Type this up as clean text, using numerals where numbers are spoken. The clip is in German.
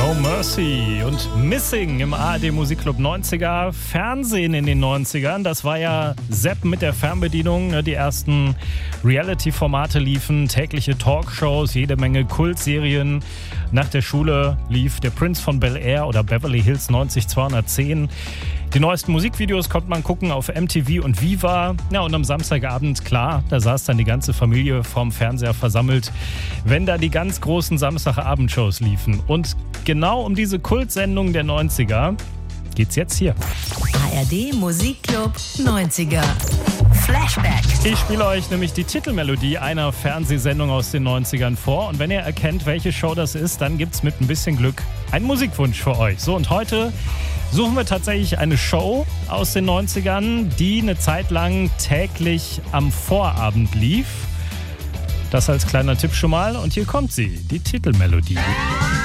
No Mercy und Missing im ARD Musikclub 90er. Fernsehen in den 90ern, das war ja Zappen mit der Fernbedienung. Die ersten Reality-Formate liefen, tägliche Talkshows, jede Menge Kultserien. Nach der Schule lief Der Prinz von Bel-Air oder Beverly Hills 90210. Die neuesten Musikvideos konnte man gucken auf MTV und Viva. Ja, und am Samstagabend, klar, da saß dann die ganze Familie vorm Fernseher versammelt, wenn da die ganz großen Samstagabendshows liefen. Und genau um diese Kultsendung der 90er geht's jetzt hier. ARD Musikclub 90er. Flashback. Ich spiele euch nämlich die Titelmelodie einer Fernsehsendung aus den 90ern vor. Und wenn ihr erkennt, welche Show das ist, dann gibt's mit ein bisschen Glück einen Musikwunsch für euch. So, und heute suchen wir tatsächlich eine Show aus den 90ern, die eine Zeit lang täglich am Vorabend lief. Das als kleiner Tipp schon mal. Und hier kommt sie, die Titelmelodie.